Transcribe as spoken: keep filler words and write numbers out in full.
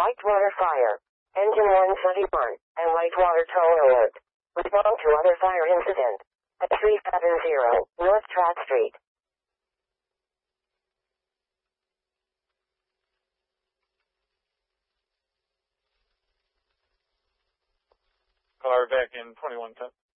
Whitewater fire. Engine one thirty-one, and Whitewater tow alert. Respond to other fire incident. At three seven zero, North Track Street. Car back in twenty-one ten.